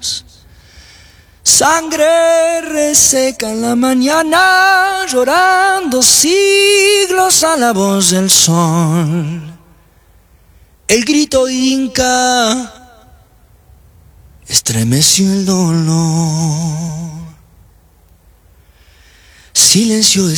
Sangre reseca en la mañana, llorando siglos a la voz del sol. El grito inca estremeció el dolor. Silencio